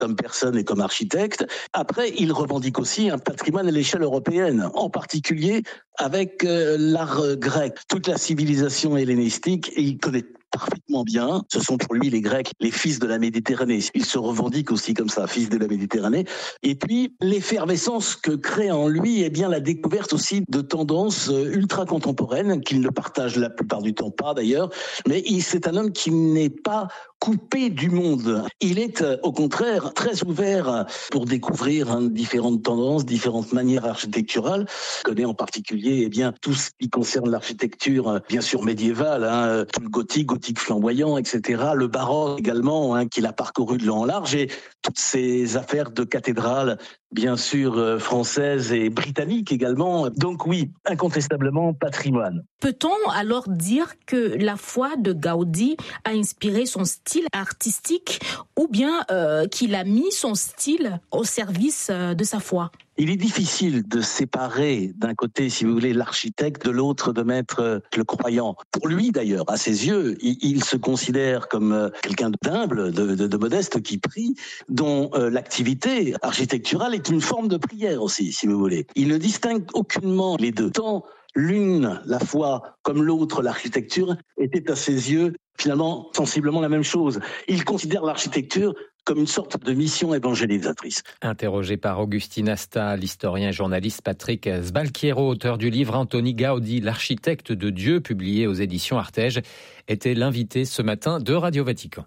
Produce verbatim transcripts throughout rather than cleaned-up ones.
comme personne et comme architecte. Après, il revendique aussi un patrimoine à l'échelle européenne, en particulier avec euh, l'art grec, toute la civilisation hellénistique, et il connaît parfaitement bien. Ce sont pour lui les Grecs, les fils de la Méditerranée. Il se revendique aussi comme ça, fils de la Méditerranée. Et puis, l'effervescence que crée en lui est bien la découverte aussi de tendances ultra contemporaines qu'il ne partage la plupart du temps pas d'ailleurs. Mais c'est un homme qui n'est pas coupé du monde. Il est au contraire très ouvert pour découvrir hein, différentes tendances, différentes manières architecturales. Il connaît en particulier eh bien, tout ce qui concerne l'architecture, bien sûr médiévale, hein, tout le gothique, gothique flamboyant, et cetera. Le baroque également, hein, qu'il a parcouru de long en large, et toutes ces affaires de cathédrales, bien sûr euh, françaises et britanniques également. Donc oui, incontestablement patrimoine. Peut-on alors dire que la foi de Gaudi a inspiré son style artistique ou bien euh, qu'il a mis son style au service euh, de sa foi ? Il est difficile de séparer d'un côté, si vous voulez, l'architecte, de l'autre de mettre le croyant. Pour lui d'ailleurs, à ses yeux, il, il se considère comme quelqu'un d'humble, de, de, de modeste, qui prie, dont euh, l'activité architecturale est une forme de prière aussi, si vous voulez. Il ne distingue aucunement les deux. Tant l'une, la foi, comme l'autre, l'architecture, était à ses yeux finalement sensiblement la même chose. Il considère l'architecture comme une sorte de mission évangélisatrice. Interrogé par Augustine Asta, l'historien et journaliste Patrick Sbalchiero, auteur du livre Antoni Gaudi, l'architecte de Dieu, publié aux éditions Artege, était l'invité ce matin de Radio Vatican.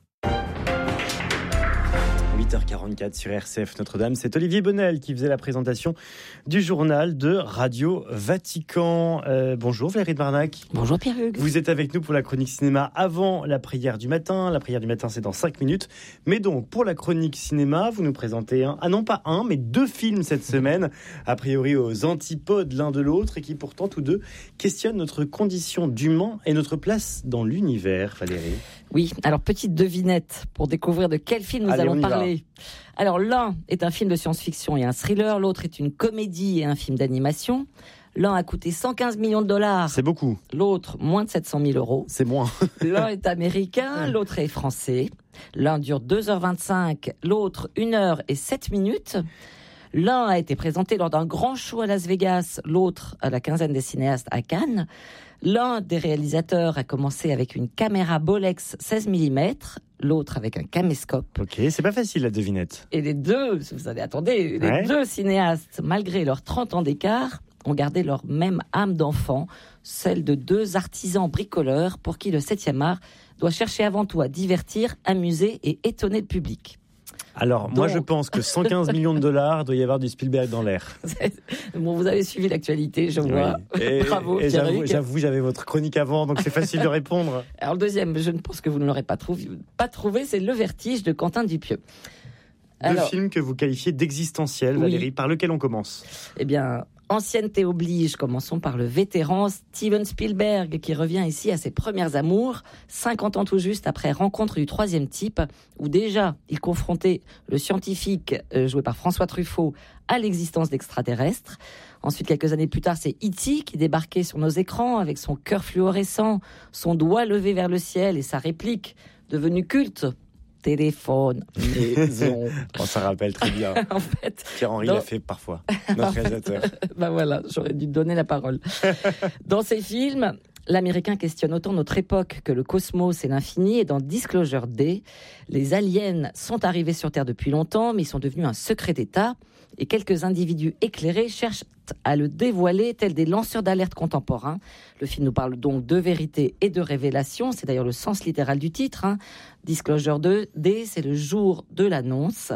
huit heures quarante-quatre sur R C F Notre-Dame. C'est Olivier Bonnel qui faisait la présentation du journal de Radio Vatican. Euh, bonjour Valérie de Marnac. Bonjour Pierre-Hugues. Vous êtes avec nous pour la chronique cinéma avant la prière du matin. La prière du matin, c'est dans cinq minutes. Mais donc, pour la chronique cinéma, vous nous présentez un, ah non pas un, mais deux films cette semaine, a priori aux antipodes l'un de l'autre, et qui pourtant tous deux questionnent notre condition d'humain et notre place dans l'univers, Valérie. Oui, alors petite devinette pour découvrir de quel film nous Allez, allons parler. Alors l'un est un film de science-fiction et un thriller, l'autre est une comédie et un film d'animation. L'un a coûté cent quinze millions de dollars. C'est beaucoup. L'autre, moins de sept cent mille euros. C'est moins. L'un est américain, l'autre est français. L'un dure deux heures vingt-cinq, l'autre une heure et sept minutes. L'un a été présenté lors d'un grand show à Las Vegas, l'autre à la quinzaine des cinéastes à Cannes. L'un des réalisateurs a commencé avec une caméra Bolex seize millimètres, l'autre avec un caméscope. Ok, c'est pas facile la devinette. Et les deux, vous allez attendez, les ouais. deux cinéastes, malgré leurs trente ans d'écart, ont gardé leur même âme d'enfant, celle de deux artisans bricoleurs pour qui le septième art doit chercher avant tout à divertir, amuser et étonner le public. Alors, Donc... moi, je pense que cent quinze millions de dollars, doit y avoir du Spielberg dans l'air. Bon, vous avez suivi l'actualité, je vois. Oui. Et, Bravo, et Pierre. J'avoue, j'avoue, j'avais votre chronique avant, donc c'est facile de répondre. Alors, le deuxième, je ne pense que vous ne l'aurez pas trouvé, pas trouvé, c'est Le Vertige de Quentin Dupieux. Deux Alors, films que vous qualifiez d'existentiels, Valérie, oui. Par lequel on commence ? Eh bien, ancienneté oblige, commençons par le vétéran Steven Spielberg, qui revient ici à ses premières amours, cinquante ans tout juste après Rencontre du troisième type, où déjà il confrontait le scientifique euh, joué par François Truffaut à l'existence d'extraterrestres. Ensuite, quelques années plus tard, c'est E T qui débarquait sur nos écrans avec son cœur fluorescent, son doigt levé vers le ciel et sa réplique devenue culte. Téléphone, maison. On s'en rappelle très bien. En fait, Pierre-Henri dans... l'a fait parfois, notre réalisateur. Ben voilà, j'aurais dû donner la parole. Dans ces films, l'Américain questionne autant notre époque que le cosmos et l'infini. Et dans Disclosure D, les aliens sont arrivés sur Terre depuis longtemps, mais ils sont devenus un secret d'État. Et quelques individus éclairés cherchent à le dévoiler, tels des lanceurs d'alerte contemporains. Le film nous parle donc de vérité et de révélation. C'est d'ailleurs le sens littéral du titre. Hein. Disclosure D, c'est le jour de l'annonce.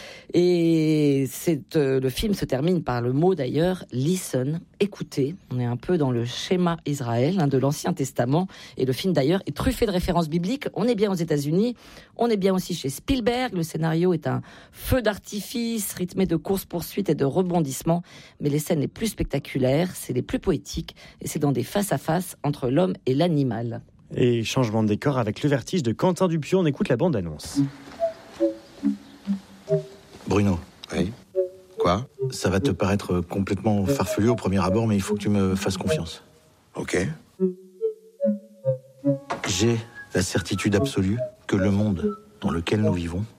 Et c'est, euh, le film se termine par le mot d'ailleurs, listen, écoutez. On est un peu dans le schéma Israël hein, de l'Ancien Testament. Et le film d'ailleurs est truffé de références bibliques. On est bien aux États-Unis, on est bien aussi chez Spielberg. Le scénario est un feu d'artifice rythmé de courses-poursuites et de rebondissements. Mais les scènes les plus spectaculaires, c'est les plus poétiques. Et c'est dans des face-à-face entre l'homme et l'animal. Et changement de décor avec Le Vertige de Quentin Dupieux. On écoute la bande-annonce. Bruno. Oui. Quoi ? Ça va te paraître complètement farfelu au premier abord, mais il faut que tu me fasses confiance. Ok. J'ai la certitude absolue que le monde dans lequel nous vivons